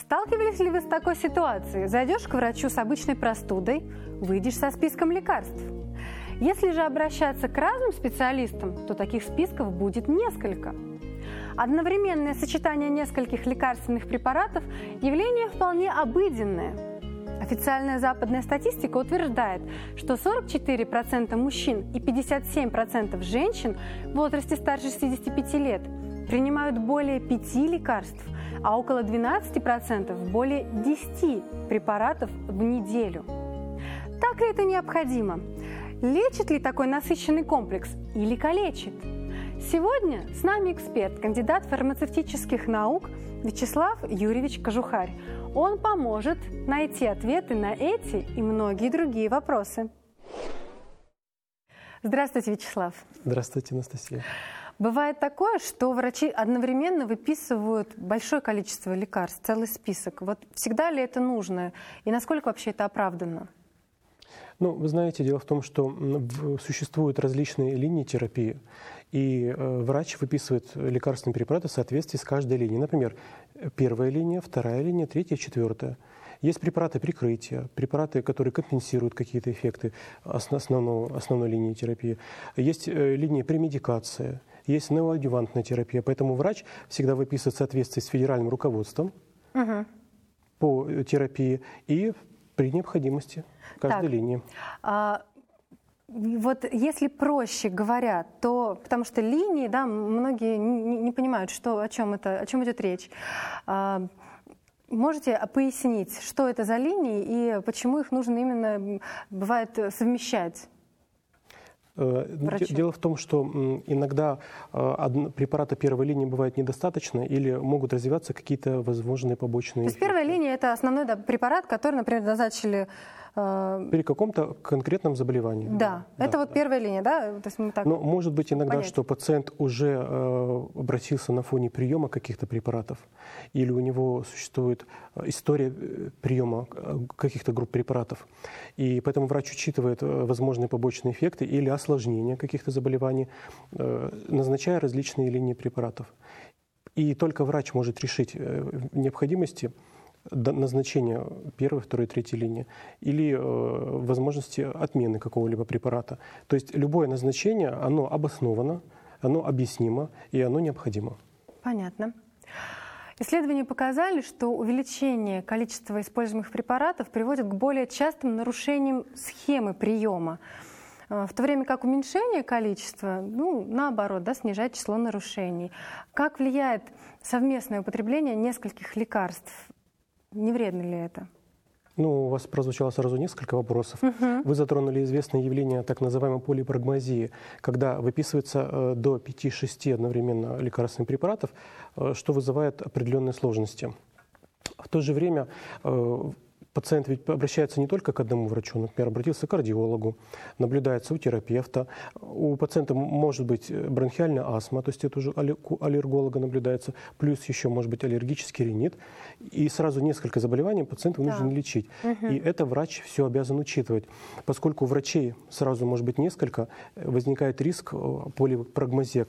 Сталкивались ли вы с такой ситуацией? Зайдешь к врачу с обычной простудой, выйдешь со списком лекарств. Если же обращаться к разным специалистам, то таких списков будет несколько. Одновременное сочетание нескольких лекарственных препаратов – явление вполне обыденное. Официальная западная статистика утверждает, что 44% мужчин и 57% женщин в возрасте старше 65 лет принимают более 5 лекарств, а около 12% более 10 препаратов в неделю. Так ли это необходимо? Лечит ли такой насыщенный комплекс или калечит? Сегодня с нами эксперт, кандидат фармацевтических наук Вячеслав Юрьевич Кожухарь. Он поможет найти ответы на эти и многие другие вопросы. Здравствуйте, Вячеслав. Здравствуйте, Анастасия. Бывает такое, что врачи одновременно выписывают большое количество лекарств, целый список. Вот всегда ли это нужно? И насколько вообще это оправданно? Ну, вы знаете, дело в том, что существуют различные линии терапии, и врач выписывает лекарственные препараты в соответствии с каждой линией. Например, первая линия, вторая линия, третья, четвертая. Есть препараты прикрытия, препараты, которые компенсируют какие-то эффекты основной линии терапии. Есть линия премедикации, есть неоадъювантная терапия. Поэтому врач всегда выписывает в соответствии с федеральным руководством по терапии и при необходимости каждой линии. Вот если проще говоря, то потому что линии, да, многие не понимают, о чем идет речь. Можете пояснить, что это за линии и почему их нужно именно, бывает, совмещать? Дело в том, что иногда препарата первой линии бывает недостаточно или могут развиваться какие-то возможные побочные эффекты. То есть первая линия – это основной препарат, который, например, назначили при каком-то конкретном заболевании. Да, это вот первая линия, да? То есть мы так но может быть иногда, что пациент уже обратился на фоне приема каких-то препаратов, или у него существует история приема каких-то групп препаратов, и поэтому врач учитывает возможные побочные эффекты или осложнения каких-то заболеваний, назначая различные линии препаратов. И только врач может решить необходимости назначения первой, второй, третьей линии или возможности отмены какого-либо препарата. То есть любое назначение, оно обосновано, оно объяснимо и оно необходимо. Понятно. Исследования показали, что увеличение количества используемых препаратов приводит к более частым нарушениям схемы приема, в то время как уменьшение количества, наоборот, снижает число нарушений. Как влияет совместное употребление нескольких лекарств? Не вредно ли это? У вас прозвучало сразу несколько вопросов. Вы затронули известное явление так называемой полипрагмазии, когда выписывается до 5-6 одновременно лекарственных препаратов, что вызывает определенные сложности. В то же время пациент ведь обращается не только к одному врачу, например, обратился к кардиологу, наблюдается у терапевта. У пациента может быть бронхиальная астма, то есть это уже у аллерголога наблюдается, плюс еще может быть аллергический ринит. И сразу несколько заболеваний пациенту нужно лечить. И это врач все обязан учитывать. Поскольку у врачей сразу может быть несколько, возникает риск полипрагмазии,